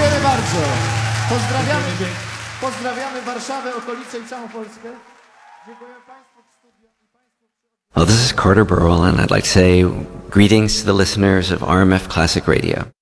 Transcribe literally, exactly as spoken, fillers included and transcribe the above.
Dziękujemy bardzo. Pozdrawiamy, pozdrawiamy Warszawę, okolice i całą Polskę. Dziękujemy Państwu w studiu. Well, this is Carter Burwell, and I'd like to say greetings to the listeners of R M F Classic Radio.